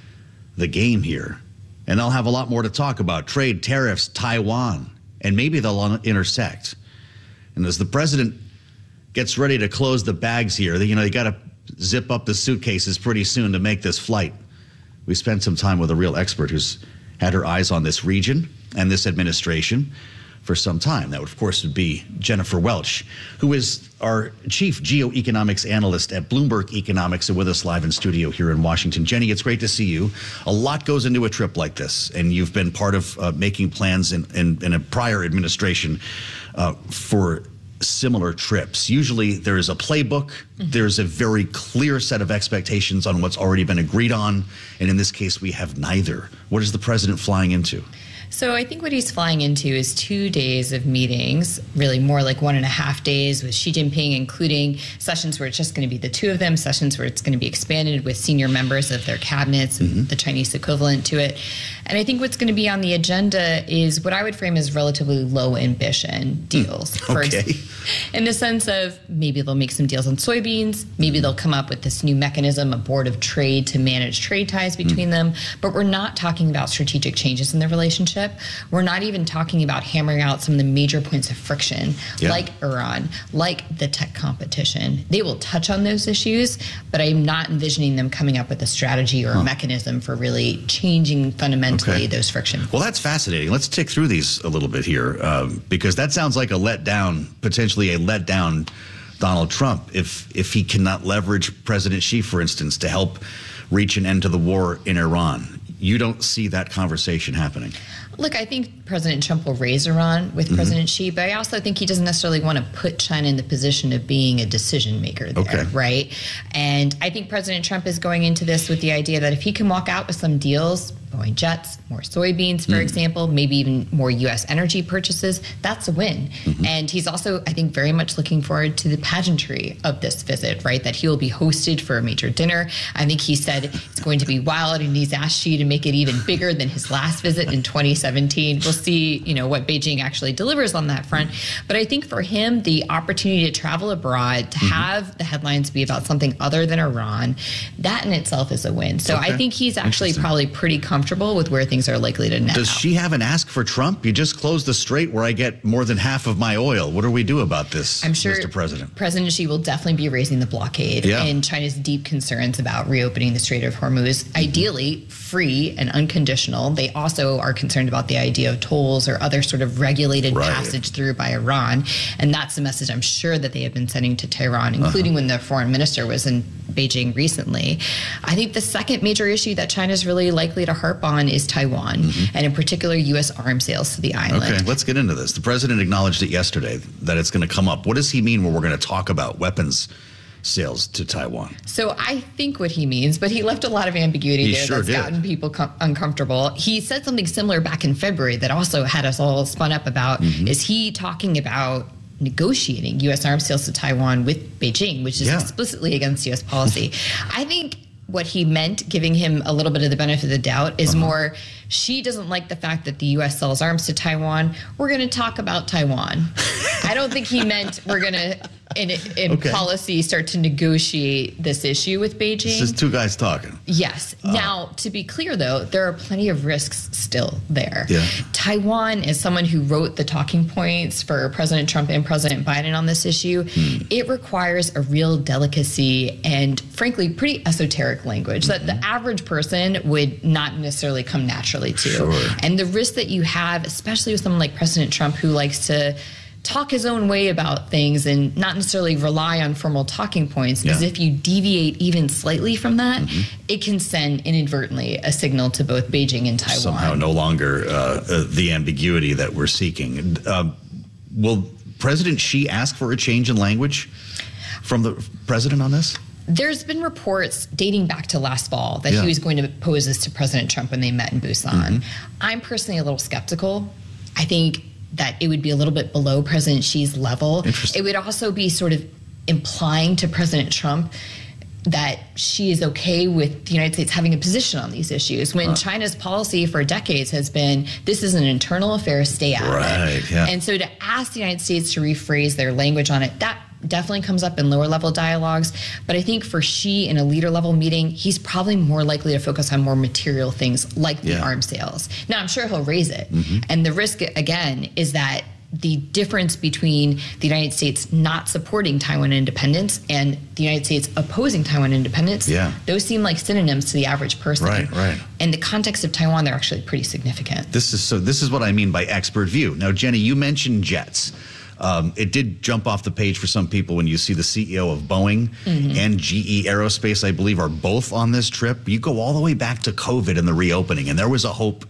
the game here. And they'll have a lot more to talk about. Trade, tariffs, Taiwan, and maybe they'll intersect. And as the president gets ready to close the bags here, you know, you got to zip up the suitcases pretty soon to make this flight. We spent some time with a real expert who's had her eyes on this region and this administration for some time. That, would, of course, would be Jennifer Welch, who is our chief geoeconomics analyst at Bloomberg Economics and with us live in studio here in Washington. Jenny, it's great to see you. A lot goes into a trip like this, and you've been part of uh, making plans in, in, in a prior administration uh, for similar trips. Usually there is a playbook. Mm-hmm. There's a very clear set of expectations on what's already been agreed on. And in this case, we have neither. What is the president flying into? So I think what he's flying into is two days of meetings, really more like one and a half days with Xi Jinping, including sessions where it's just going to be the two of them, sessions where it's going to be expanded with senior members of their cabinets, mm-hmm. and the Chinese equivalent to it. And I think what's going to be on the agenda is what I would frame as relatively low ambition deals. Mm, okay. For, in the sense of maybe they'll make some deals on soybeans, maybe they'll come up with this new mechanism, a board of trade to manage trade ties between mm. them. But we're not talking about strategic changes in the relationship. We're not even talking about hammering out some of the major points of friction, yeah. like Iran, like the tech competition. They will touch on those issues, but I'm not envisioning them coming up with a strategy or huh. a mechanism for really changing fundamentally okay. those frictions. Well, that's fascinating. Let's tick through these a little bit here, um, because that sounds like a letdown, potentially a letdown Donald Trump, if if he cannot leverage President Xi, for instance, to help reach an end to the war in Iran. You don't see that conversation happening. Look, I think President Trump will raise Iran with mm-hmm. President Xi, but I also think he doesn't necessarily want to put China in the position of being a decision maker there, okay. right? And I think President Trump is going into this with the idea that if he can walk out with some deals, Boeing jets, more soybeans, for mm. example, maybe even more U S energy purchases, that's a win. Mm-hmm. And he's also, I think, very much looking forward to the pageantry of this visit, right? That he will be hosted for a major dinner. I think he said it's going to be wild, and he's asked Xi to make it even bigger than his last visit in twenty seventeen. We'll see, you know, what Beijing actually delivers on that front. But I think for him, the opportunity to travel abroad, to mm-hmm. have the headlines be about something other than Iran, that in itself is a win. So okay. I think he's actually probably pretty comfortable with where things are likely to net Does out. she have an ask for Trump? You just closed the strait where I get more than half of my oil. What do we do about this, I'm sure Mister President? President Xi will definitely be raising the blockade yeah. and China's deep concerns about reopening the Strait of Hormuz, mm-hmm. ideally free and unconditional. They also are concerned about the idea of tolls or other sort of regulated right. passage through by Iran. And that's the message I'm sure that they have been sending to Tehran, including uh-huh. when the foreign minister was in Beijing recently. I think the second major issue that China is really likely to harp on is Taiwan, mm-hmm. and in particular, U S arms sales to the island. Okay, let's get into this. The president acknowledged it yesterday that it's going to come up. What does he mean when we're going to talk about weapons sales to Taiwan? So I think what he means, but he left a lot of ambiguity he there sure that's did. gotten people com- uncomfortable. He said something similar back in February that also had us all spun up about, mm-hmm. is he talking about negotiating U S arms sales to Taiwan with Beijing, which is yeah. explicitly against U S policy. I think what he meant, giving him a little bit of the benefit of the doubt, is uh-huh. more, she doesn't like the fact that the U S sells arms to Taiwan. We're going to talk about Taiwan. I don't think he meant we're going to, in, in okay. policy, start to negotiate this issue with Beijing. It's just two guys talking. Yes. Uh, now, to be clear, though, there are plenty of risks still there. Yeah. Taiwan, as someone who wrote the talking points for President Trump and President Biden on this issue, hmm. it requires a real delicacy and, frankly, pretty esoteric language mm-hmm. that the average person would not necessarily come naturally to. Sure. And the risk that you have, especially with someone like President Trump, who likes to talk his own way about things and not necessarily rely on formal talking points, yeah. is if you deviate even slightly from that, mm-hmm. it can send inadvertently a signal to both Beijing and Taiwan. Somehow no longer uh, uh, the ambiguity that we're seeking. Uh, will President Xi ask for a change in language from the president on this? There's been reports dating back to last fall that yeah. he was going to pose this to President Trump when they met in Busan. Mm-hmm. I'm personally a little skeptical. I think that it would be a little bit below President Xi's level. It would also be sort of implying to President Trump that she is okay with the United States having a position on these issues, when uh, China's policy for decades has been, this is an internal affair, stay out right, of it. Yeah. And so to ask the United States to rephrase their language on it, that definitely comes up in lower level dialogues. But I think for Xi in a leader level meeting, he's probably more likely to focus on more material things like the yeah. arms sales. Now, I'm sure he'll raise it. Mm-hmm. And the risk, again, is that the difference between the United States not supporting Taiwan independence and the United States opposing Taiwan independence, yeah. those seem like synonyms to the average person. Right, right. In the context of Taiwan, they're actually pretty significant. This is so. This is what I mean by expert view. Now, Jenny, you mentioned jets. Um, it did jump off the page for some people when you see the C E O of Boeing mm-hmm. and G E Aerospace, I believe, are both on this trip. You go all the way back to COVID and the reopening, and there was a hope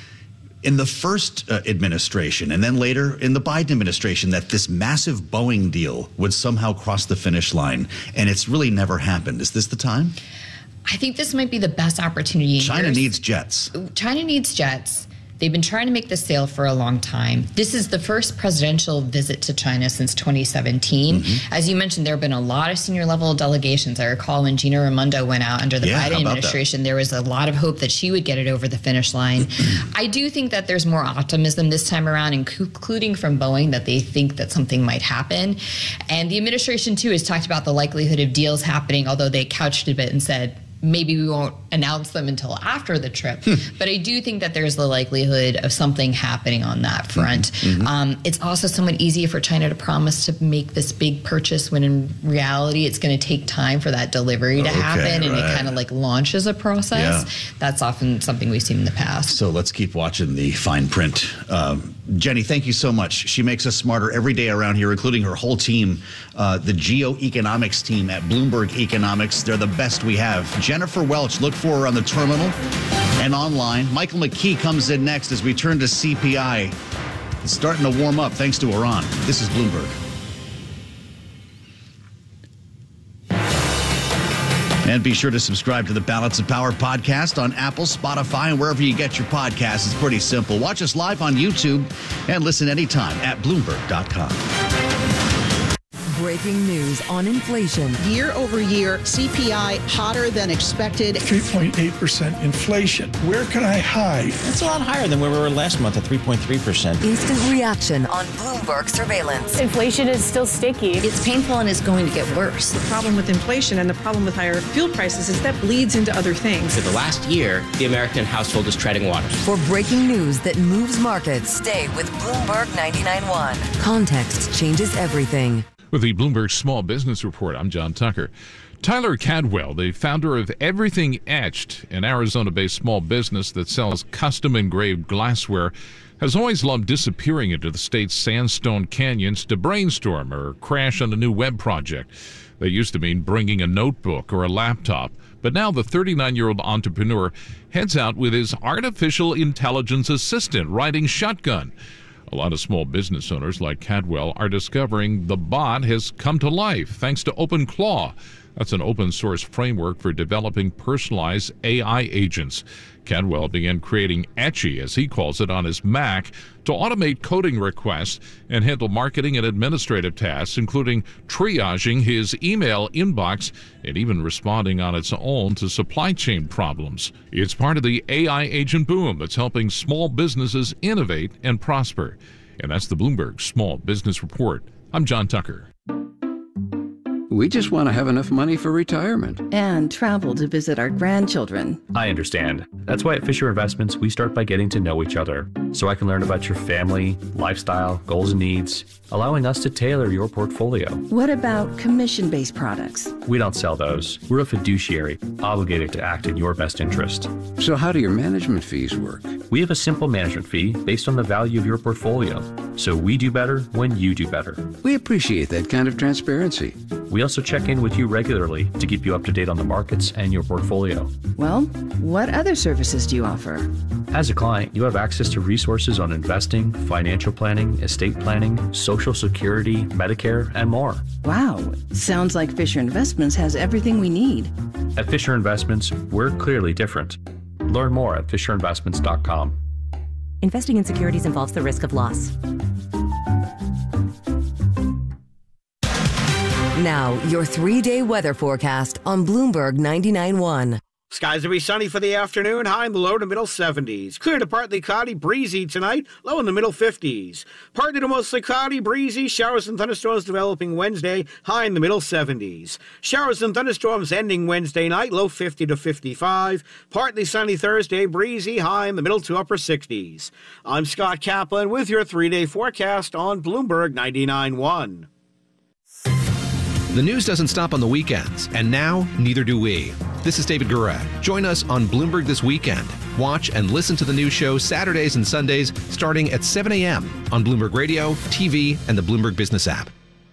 in the first uh, administration and then later in the Biden administration that this massive Boeing deal would somehow cross the finish line, and it's really never happened. Is this the time? I think this might be the best opportunity. China years. needs jets. China needs jets. They've been trying to make this sale for a long time. This is the first presidential visit to China since twenty seventeen. Mm-hmm. As you mentioned, there have been a lot of senior level delegations. I recall when Gina Raimondo went out under the yeah, Biden administration, that? there was a lot of hope that she would get it over the finish line. I do think that there's more optimism this time around, including from Boeing, that they think that something might happen. And the administration, too, has talked about the likelihood of deals happening, although they couched it a bit and said, maybe we won't announce them until after the trip. But I do think that there's the likelihood of something happening on that front. Mm-hmm. Um, it's also somewhat easier for China to promise to make this big purchase when in reality it's going to take time for that delivery to okay, happen. And right. it kind of like launches a process. Yeah. That's often something we've seen in the past. So let's keep watching the fine print. Um, Jenny, thank you so much. She makes us smarter every day around here, including her whole team, uh, the geoeconomics team at Bloomberg Economics. They're the best we have. Jennifer Welch, look for her on the terminal and online. Michael McKee comes in next as we turn to C P I. It's starting to warm up thanks to Iran. This is Bloomberg. And be sure to subscribe to the Balance of Power podcast on Apple, Spotify, and wherever you get your podcasts. It's pretty simple. Watch us live on YouTube and listen anytime at Bloomberg dot com. breaking news on inflation. Year over year, C P I hotter than expected. three point eight percent inflation. Where can I hide? That's a lot higher than where we were last month at three point three percent. Instant reaction on Bloomberg surveillance. Inflation is still sticky. It's painful and is going to get worse. The problem with inflation and the problem with higher fuel prices is that bleeds into other things. For the last year, the American household is treading water. For breaking news that moves markets, stay with Bloomberg ninety-nine point one. Context changes everything. With the Bloomberg Small Business Report, I'm John Tucker. Tyler Cadwell, the founder of Everything Etched, an Arizona-based small business that sells custom-engraved glassware, has always loved disappearing into the state's sandstone canyons to brainstorm or crash on a new web project. That used to mean bringing a notebook or a laptop. But now the thirty-nine-year-old entrepreneur heads out with his artificial intelligence assistant riding shotgun. A lot of small business owners like Cadwell are discovering the bot has come to life thanks to OpenClaw. That's an open-source framework for developing personalized A I agents. Cadwell began creating Etchy, as he calls it, on his Mac to automate coding requests and handle marketing and administrative tasks, including triaging his email inbox and even responding on its own to supply chain problems. It's part of the A I agent boom that's helping small businesses innovate and prosper. And that's the Bloomberg Small Business Report. I'm John Tucker. We just want to have enough money for retirement. And travel to visit our grandchildren. I understand. That's why at Fisher Investments, we start by getting to know each other, so I can learn about your family, lifestyle, goals and needs, allowing us to tailor your portfolio. What about commission-based products? We don't sell those. We're a fiduciary, obligated to act in your best interest. So how do your management fees work? We have a simple management fee based on the value of your portfolio. So we do better when you do better. We appreciate that kind of transparency. We also check in with you regularly to keep you up to date on the markets and your portfolio. Well, what other services do you offer? As a client, you have access to resources on investing, financial planning, estate planning, Social Security, Medicare, and more. Wow, sounds like Fisher Investments has everything we need. At Fisher Investments, we're clearly different. Learn more at fisher investments dot com. Investing in securities involves the risk of loss. Now, your three-day weather forecast on Bloomberg ninety-nine point one. Skies will be sunny for the afternoon, high in the low to middle seventies. Clear to partly cloudy, breezy tonight, low in the middle fifties. Partly to mostly cloudy, breezy, showers and thunderstorms developing Wednesday, high in the middle seventies. Showers and thunderstorms ending Wednesday night, low fifty to fifty-five. Partly sunny Thursday, breezy, high in the middle to upper sixties. I'm Scott Kaplan with your three-day forecast on Bloomberg ninety-nine point one. The news doesn't stop on the weekends, and now neither do we. This is David Gura. Join us on Bloomberg This Weekend. Watch and listen to the news show Saturdays and Sundays starting at seven a.m. on Bloomberg Radio, T V, and the Bloomberg Business app.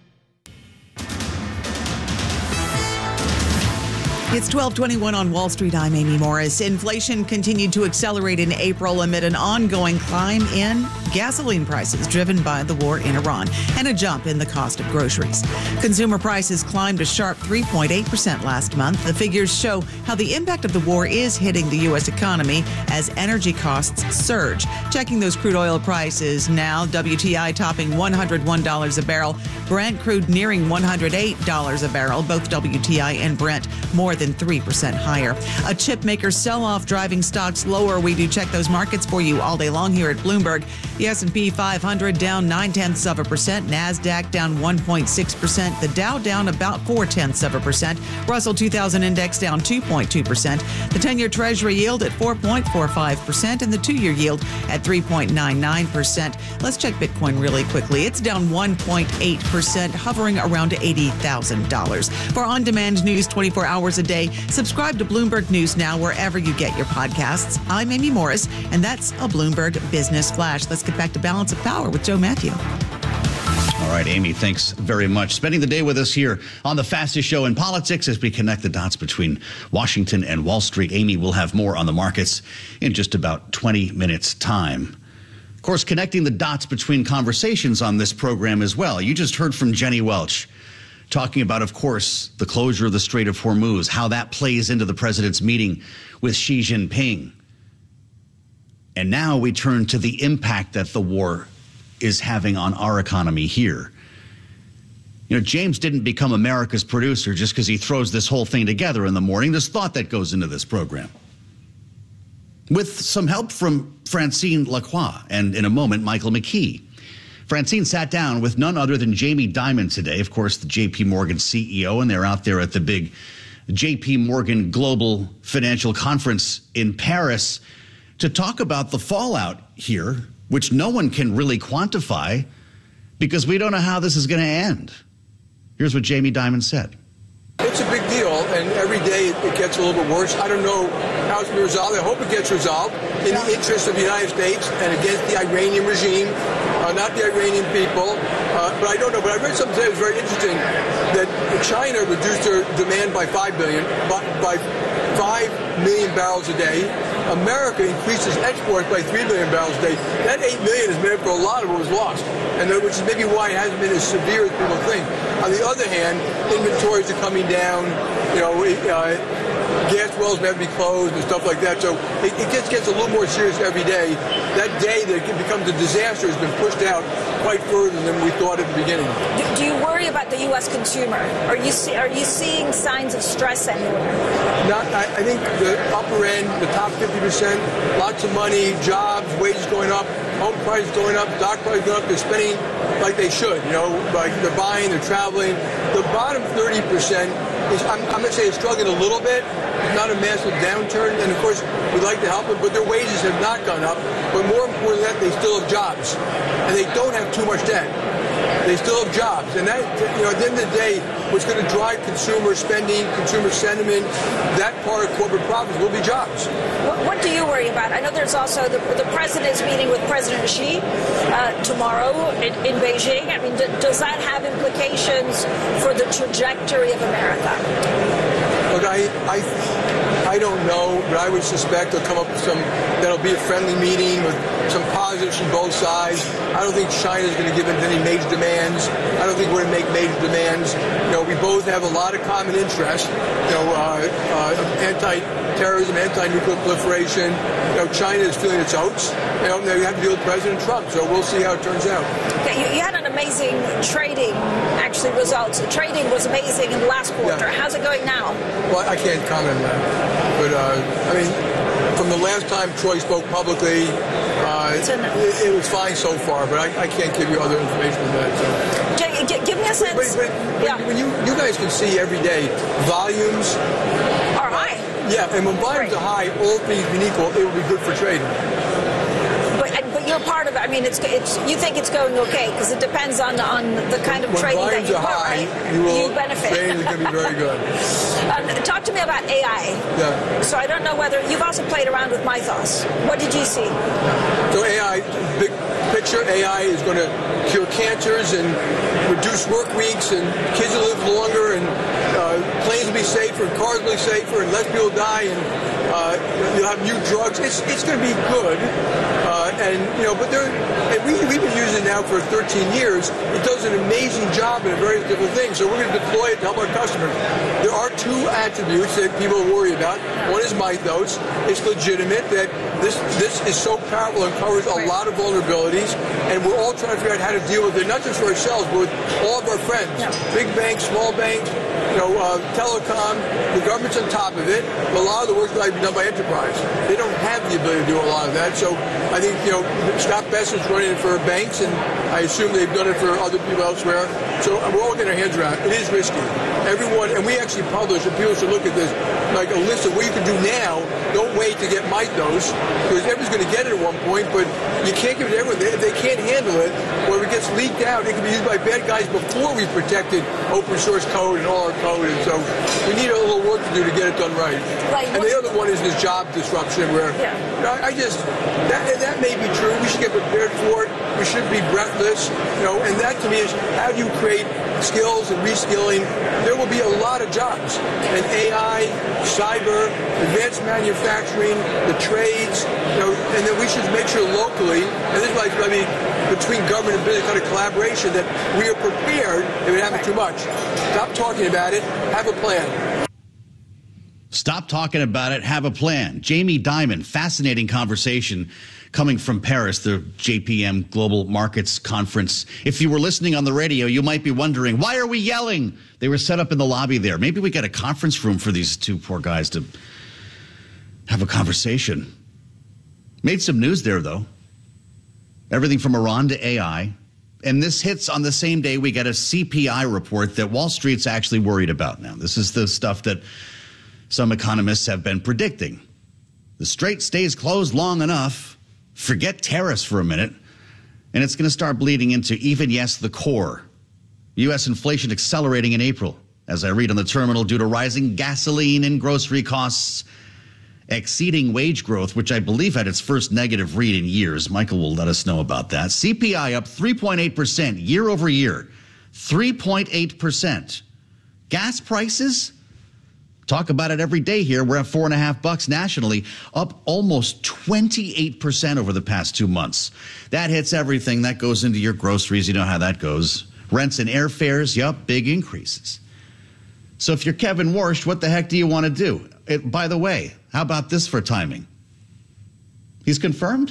It's twelve twenty-one on Wall Street. I'm Amy Morris. Inflation continued to accelerate in April amid an ongoing climb in gasoline prices driven by the war in Iran and a jump in the cost of groceries. Consumer prices climbed a sharp three point eight percent last month. The figures show how the impact of the war is hitting the U S economy as energy costs surge. Checking those crude oil prices now, W T I topping one hundred one dollars a barrel, Brent crude nearing one hundred eight dollars a barrel, both W T I and Brent more than three percent higher. A chip maker sell-off driving stocks lower. We do check those markets for you all day long here at Bloomberg. The S and P five hundred down nine-tenths of a percent. NASDAQ down one point six percent. The Dow down about four-tenths of a percent. Russell two thousand index down two point two percent. The ten-year Treasury yield at four point four five percent and the two-year yield at three point nine nine percent. Let's check Bitcoin really quickly. It's down one point eight percent, hovering around eighty thousand dollars. For on-demand news twenty-four hours a day, subscribe to Bloomberg News Now wherever you get your podcasts. I'm Amy Morris, and that's a Bloomberg Business Flash. Let's get back to Balance of Power with Joe Matthew. All right, Amy, thanks very much. Spending the day with us here on the fastest show in politics as we connect the dots between Washington and Wall Street. Amy will have more on the markets in just about twenty minutes' time. Of course, connecting the dots between conversations on this program as well. You just heard from Jenny Welch talking about, of course, the closure of the Strait of Hormuz, how that plays into the president's meeting with Xi Jinping. And now we turn to the impact that the war is having on our economy here. You know, James didn't become America's producer just because he throws this whole thing together in the morning. There's thought that goes into this program. With some help from Francine Lacroix and, in a moment, Michael McKee. Francine sat down with none other than Jamie Dimon today, of course, the J P. Morgan C E O, and they're out there at the big J P. Morgan Global Financial Conference in Paris to talk about the fallout here, which no one can really quantify because we don't know how this is going to end. Here's what Jamie Dimon said. It's a big deal, and every day it gets a little bit worse. I don't know how it's going to be resolved. I hope it gets resolved in the interest of the United States and against the Iranian regime, uh, not the Iranian people. Uh, but I don't know. But I read something today that was very interesting, that China reduced their demand by five billion, by, by five million barrels a day. America increases exports by three million barrels a day. That eight million has made up for a lot of what was lost, and which is maybe why it hasn't been as severe as people think. On the other hand, inventories are coming down. You know, uh, gas wells may have to be closed and stuff like that. So it, it gets gets a little more serious every day. That day that it becomes a disaster has been pushed out quite further than we thought at the beginning. Do, do you worry about the U S consumer? Are you see, are you seeing signs of stress anywhere? Not, I, I think the upper end, the top fifty percent, lots of money, jobs, wages going up, home prices going up, stock prices going up. They're spending like they should. You know, like they're buying, they're traveling. The bottom thirty percent is, I'm, I'm going to say, it's struggling a little bit. It's not a massive downturn, and of course we'd like to help them, but their wages have not gone up. But more important than that, they still have jobs, and they don't have too much debt. They still have jobs, and that, you know, at the end of the day, what's going to drive consumer spending, consumer sentiment, that part of corporate profits will be jobs. What, what do you worry about? I know there's also the, the president is meeting with President Xi uh, tomorrow in, in Beijing. I mean, d- does that have implications for the trajectory of America? Look, I, I, I don't know, but I would suspect they'll come up with some, that'll be a friendly meeting with some positives from both sides. I don't think China's going to give in to any major demands. I don't think we're going to make major demands. You know, we both have a lot of common interests. You know, uh, uh, anti-terrorism, anti-nuclear proliferation. You know, China is feeling its oats. You know, they have to deal with President Trump, so we'll see how it turns out. Okay, you, you had an amazing trading, actually, results. The trading was amazing in the last quarter. Yeah. How's it going now? Well, I can't comment on that. But, uh, I mean, from the last time Troy spoke publicly, uh, it, it was fine so far, but I, I can't give you other information than that. So. Jay, g- give me a sense. But, but, but yeah. when you, you guys can see every day, volumes are high. Yeah, and when volumes are high, all things being equal, it will be good for trading. But, but you're part of it. I mean, it's it's. You think it's going okay because it depends on on the kind of when trading that you are put, high, right? You, will, you benefit. Trading is going to be very good. um, talk to me about A I. Yeah. So I don't know whether you've also played around with Mythos. What did you see? So A I, big picture, A I is going to cure cancers and reduce work weeks, and kids will live longer, and uh, planes will be safer, and cars will be safer, and less people die, and uh, you'll have new drugs. It's it's going to be good, uh, and you know, but there, and we we've been using it now for thirteen years. It does an amazing job in various different things. So we're going to deploy it to help our customers. There are two attributes that people worry about. One is Mythos. It's legitimate that this this is so powerful and covers a lot of vulnerabilities, and we're all trying to figure out how to deal with it, not just for ourselves, but with all of our friends, yeah. Big banks, small banks, you know, uh, telecom. The government's on top of it. But a lot of the work that be done by enterprise. They don't have the ability to do a lot of that. So I think, you know, Scott Bessett's running it for banks, and I assume they've done it for other people elsewhere. So we're all getting our hands around it. It is risky. Everyone, and we actually publish, and people should look at this, like a list of what you can do now. Don't wait to get Mythos, because everyone's going to get it at one point, but you can't give it to everyone. They, if they can't handle it, or if it gets leaked out, it can be used by bad guys before we protected open source code and all our code. And so we need a little work to do to get it done right. Right. And the other one is this job disruption, where yeah. you know, I just that that may be true. We should get prepared for it. We should be breathless, you know. And that to me is how do you create skills and reskilling? There will be a lot of jobs, and A I, cyber, advanced manufacturing, the trades, you know. And then we should make sure locally, and this is like I mean, between government and business kind of collaboration, that we are prepared if it happens too much. Stop talking about it. Have a plan. Stop talking about it. Have a plan. Jamie Dimon, fascinating conversation coming from Paris, the J P M Global Markets Conference. If you were listening on the radio, you might be wondering, why are we yelling? They were set up in the lobby there. Maybe we got a conference room for these two poor guys to have a conversation. Made some news there, though. Everything from Iran to A I. And this hits on the same day we get a C P I report that Wall Street's actually worried about now. This is the stuff that some economists have been predicting. The Strait stays closed long enough, forget tariffs for a minute, and it's going to start bleeding into even, yes, the core. U S inflation accelerating in April, as I read on the terminal, due to rising gasoline and grocery costs, exceeding wage growth, which I believe had its first negative read in years. Michael will let us know about that. C P I up three point eight percent year over year. three point eight percent. Gas prices? Talk about it every day here. We're at four and a half bucks nationally, up almost twenty-eight percent over the past two months. That hits everything. That goes into your groceries. You know how that goes. Rents and airfares, yup, big increases. So if you're Kevin Warsh, what the heck do you want to do? It, by the way, how about this for timing? He's confirmed.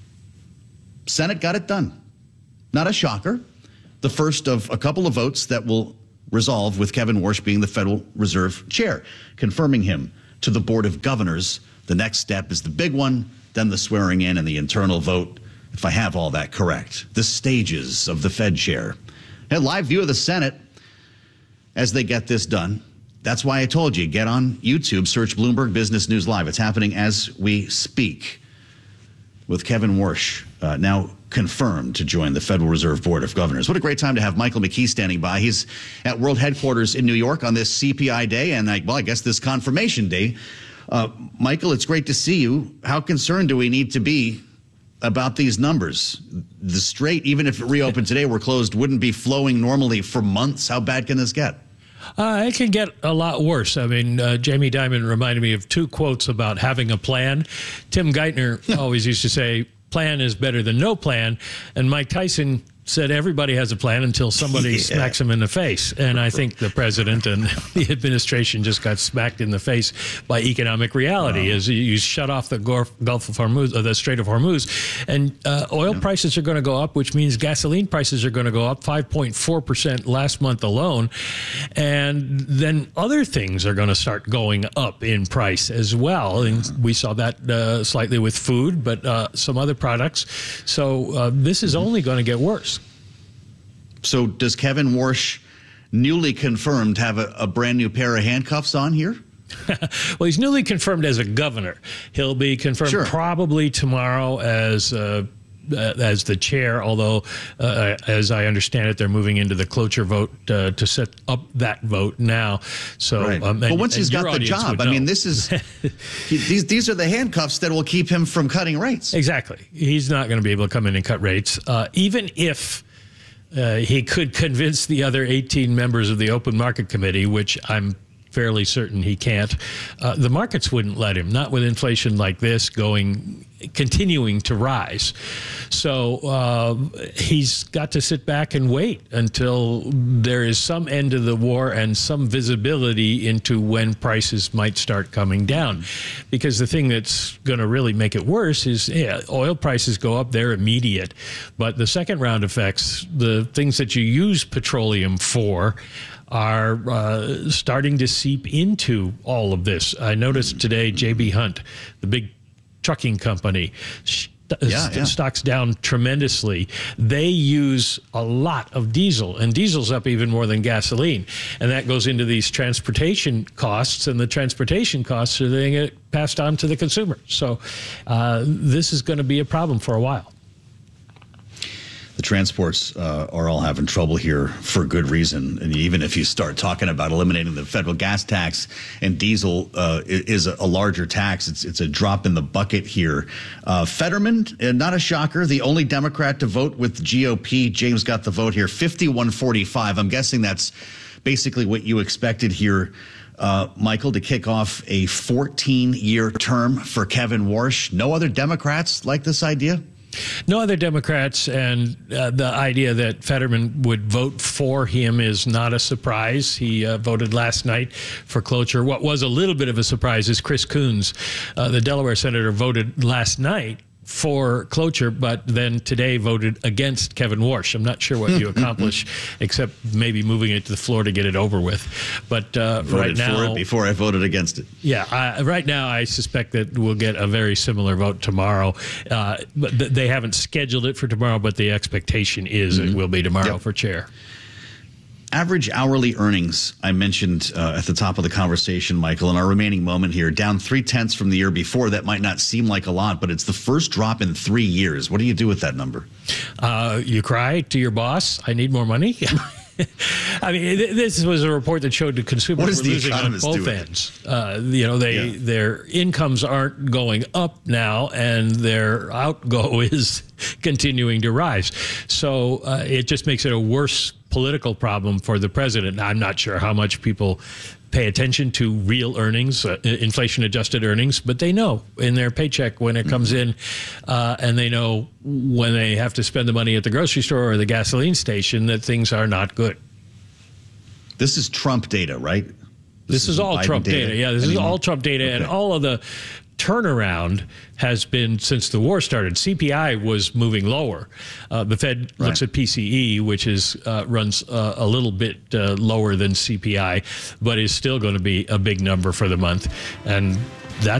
Senate got it done. Not a shocker. The first of a couple of votes that will resolve with Kevin Warsh being the Federal Reserve Chair, confirming him to the Board of Governors. The next step is the big one, then the swearing in and the internal vote, if I have all that correct. The stages of the Fed Chair. A live view of the Senate as they get this done. That's why I told you, get on YouTube, search Bloomberg Business News Live. It's happening as we speak with Kevin Warsh uh, now confirmed to join the Federal Reserve Board of Governors. What a great time to have Michael McKee standing by. He's at World Headquarters in New York on this C P I day and, I, well, I guess this confirmation day. Uh, Michael, it's great to see you. How concerned do we need to be about these numbers? The Strait, even if it reopened today, we're closed, wouldn't be flowing normally for months. How bad can this get? Uh, it can get a lot worse. I mean, uh, Jamie Dimon reminded me of two quotes about having a plan. Tim Geithner always used to say, plan is better than no plan. And Mike Tyson said everybody has a plan until somebody yeah. smacks him in the face. And I think the president and the administration just got smacked in the face by economic reality wow. as you shut off the Gulf of Hormuz, or the Strait of Hormuz. And uh, oil yeah. prices are going to go up, which means gasoline prices are going to go up five point four percent last month alone. And then other things are going to start going up in price as well. And we saw that uh, slightly with food, but uh, some other products. So uh, this is only going to get worse. So does Kevin Warsh, newly confirmed, have a, a brand new pair of handcuffs on here? Well, he's newly confirmed as a governor. He'll be confirmed sure. probably tomorrow as uh, uh, as the chair, although, uh, as I understand it, they're moving into the cloture vote uh, to set up that vote now. So, right. um, But and, once he's got the job, I mean, this is he, these these are the handcuffs that will keep him from cutting rates. Exactly. He's not going to be able to come in and cut rates, uh, even if Uh, he could convince the other eighteen members of the Open Market Committee, which I'm fairly certain he can't. Uh, the markets wouldn't let him, not with inflation like this going, continuing to rise. So uh, he's got to sit back and wait until there is some end to the war and some visibility into when prices might start coming down. Because the thing that's going to really make it worse is, yeah, oil prices go up, they're immediate. But the second round effects, the things that you use petroleum for, are uh, starting to seep into all of this. I noticed today J B. Hunt, the big trucking company, st- yeah, yeah. stock's down tremendously. They use a lot of diesel, and diesel's up even more than gasoline. And that goes into these transportation costs, and the transportation costs are then get passed on to the consumer. So uh, this is going to be a problem for a while. The transports uh, are all having trouble here for good reason. And even if you start talking about eliminating the federal gas tax, and diesel uh, is a, a larger tax, it's it's a drop in the bucket here. Uh, Fetterman, uh, not a shocker, the only Democrat to vote with the G O P. James got the vote here, fifty-one forty-five. I'm guessing that's basically what you expected here, uh, Michael, to kick off a fourteen-year term for Kevin Warsh. No other Democrats like this idea? No other Democrats, and uh, the idea that Fetterman would vote for him is not a surprise. He uh, voted last night for cloture. What was a little bit of a surprise is Chris Coons, uh, the Delaware senator, voted last night for cloture, but then today voted against Kevin Warsh. I'm not sure what you accomplish, except maybe moving it to the floor to get it over with. But uh, right now, for it before I voted against it. Yeah, I, right now I suspect that we'll get a very similar vote tomorrow. Uh, but th- they haven't scheduled it for tomorrow, but the expectation is mm-hmm. it will be tomorrow yep. for chair. Average hourly earnings, I mentioned uh, at the top of the conversation, Michael, in our remaining moment here, down three-tenths from the year before. That might not seem like a lot, but it's the first drop in three years. What do you do with that number? Uh, you cry to your boss, I need more money? I mean, this was a report that showed the consumers were losing on both ends. Uh, you know, they yeah. their incomes aren't going up now, and their outgo is continuing to rise. So uh, it just makes it a worse political problem for the president. I'm not sure how much people pay attention to real earnings, uh, inflation-adjusted earnings, but they know in their paycheck when it comes in, uh, and they know when they have to spend the money at the grocery store or the gasoline station that things are not good. This is Trump data, right? This, this is, is all Trump data. data. Yeah, this anymore? is all Trump data, okay. and all of the turnaround has been since the war started. C P I was moving lower. Uh, the Fed right. looks at P C E, which is uh, runs uh, a little bit uh, lower than C P I, but is still going to be a big number for the month. And that